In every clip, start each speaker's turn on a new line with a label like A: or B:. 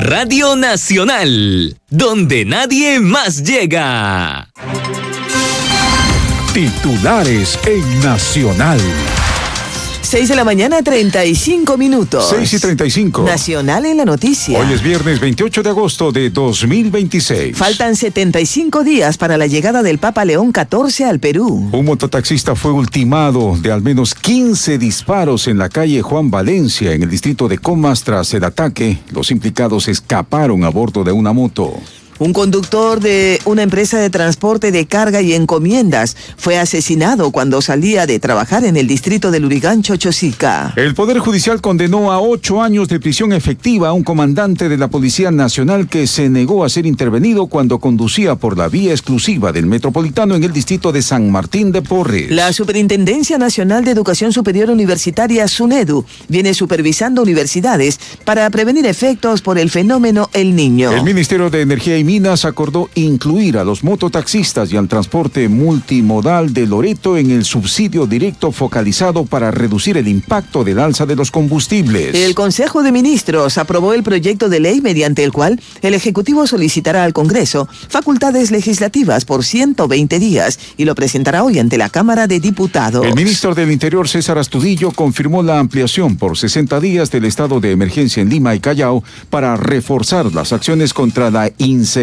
A: Radio Nacional, donde nadie más llega.
B: Titulares en Nacional.
C: 6 de la mañana, 35 minutos.
B: 6:35.
C: Nacional en la noticia.
B: Hoy es viernes 28 de agosto de 2026.
C: Faltan 75 días para la llegada del Papa León XIV al Perú.
B: Un mototaxista fue ultimado de al menos 15 disparos en la calle Juan Valencia, en el distrito de Comas. Tras el ataque, los implicados escaparon a bordo de una moto.
C: Un conductor de una empresa de transporte de carga y encomiendas fue asesinado cuando salía de trabajar en el distrito de Lurigancho, Chosica.
B: El Poder Judicial condenó a 8 años de prisión efectiva a un comandante de la Policía Nacional que se negó a ser intervenido cuando conducía por la vía exclusiva del Metropolitano en el distrito de San Martín de Porres.
C: La Superintendencia Nacional de Educación Superior Universitaria, SUNEDU, viene supervisando universidades para prevenir efectos por el fenómeno El Niño.
B: El Ministerio de Energía y Minas acordó incluir a los mototaxistas y al transporte multimodal de Loreto en el subsidio directo focalizado para reducir el impacto del alza de los combustibles.
C: El Consejo de Ministros aprobó el proyecto de ley mediante el cual el Ejecutivo solicitará al Congreso facultades legislativas por 120 días y lo presentará hoy ante la Cámara de Diputados.
B: El ministro del Interior, César Astudillo, confirmó la ampliación por 60 días del estado de emergencia en Lima y Callao para reforzar las acciones contra la inseguridad.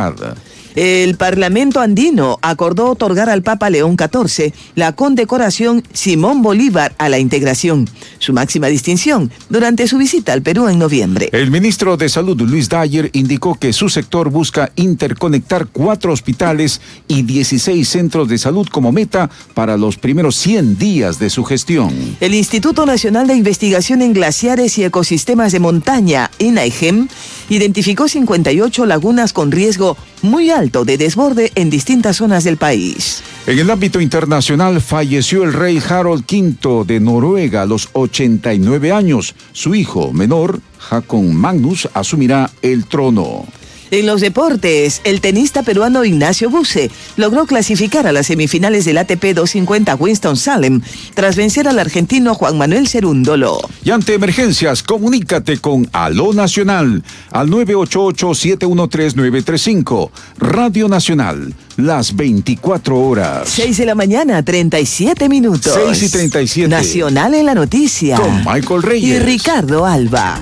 C: El Parlamento andino acordó otorgar al Papa León XIV la condecoración Simón Bolívar a la integración, su máxima distinción durante su visita al Perú en noviembre.
B: El ministro de Salud, Luis Dyer, indicó que su sector busca interconectar 4 hospitales y 16 centros de salud como meta para los primeros 100 días de su gestión.
C: El Instituto Nacional de Investigación en Glaciares y Ecosistemas de Montaña, INAEGEM, identificó 58 lagunas con riesgo muy alto de desborde en distintas zonas del país.
B: En el ámbito internacional, falleció el rey Harald V de Noruega a los 89 años. Su hijo menor, Håkon Magnus, asumirá el trono.
C: En los deportes, el tenista peruano Ignacio Buse logró clasificar a las semifinales del ATP 250 Winston-Salem tras vencer al argentino Juan Manuel Cerúndolo.
B: Y ante emergencias, comunícate con Aló Nacional al 988-713-935. Radio Nacional, las 24 horas.
C: 6 de la mañana, 37 minutos.
B: 6:37.
C: Nacional en la noticia.
B: Con Michael Reyes
C: y Ricardo Alba.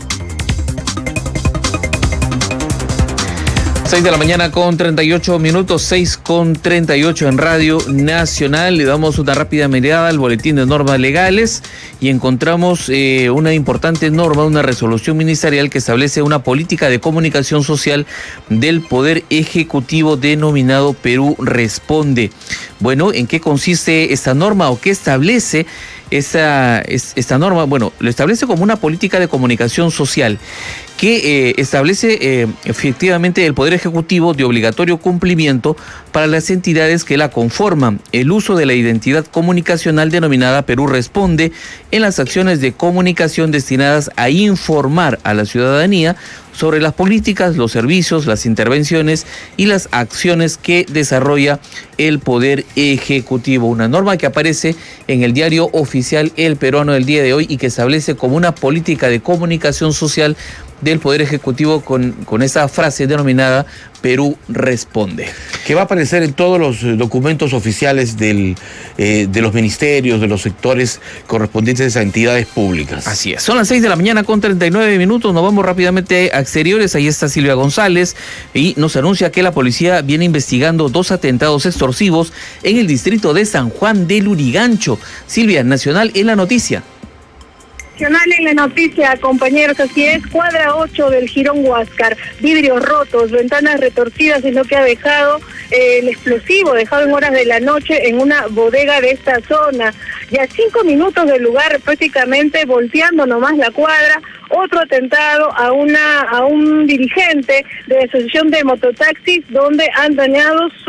D: 6 de la mañana con 38 minutos, 6:38 en Radio Nacional. Le damos una rápida mirada al boletín de normas legales y encontramos una importante norma, una resolución ministerial que establece una política de comunicación social del Poder Ejecutivo denominado Perú Responde. Bueno, ¿en qué consiste esta norma o qué establece esta norma? Bueno, lo establece como una política de comunicación social que establece efectivamente el Poder Ejecutivo de obligatorio cumplimiento para las entidades que la conforman el uso de la identidad comunicacional denominada Perú Responde en las acciones de comunicación destinadas a informar a la ciudadanía sobre las políticas, los servicios, las intervenciones y las acciones que desarrolla el Poder Ejecutivo. Una norma que aparece en el diario oficial El Peruano del día de hoy y que establece como una política de comunicación social del Poder Ejecutivo con esa frase denominada Perú Responde.
E: Que va a aparecer en todos los documentos oficiales de los ministerios, de los sectores correspondientes a entidades públicas.
D: Así es. Son las 6 de la mañana con 39 minutos. Nos vamos rápidamente a exteriores. Ahí está Silvia González y nos anuncia que la policía viene investigando 2 atentados extorsivos en el distrito de San Juan de Lurigancho. Silvia, Nacional en la noticia.
F: Nacional en la noticia, compañeros, así es, cuadra 8 del Jirón Huáscar, vidrios rotos, ventanas retorcidas es lo que ha dejado el explosivo dejado en horas de la noche en una bodega de esta zona. Y a 5 minutos del lugar, prácticamente volteando nomás la cuadra, otro atentado a un dirigente de la Asociación de Mototaxis donde han dañado su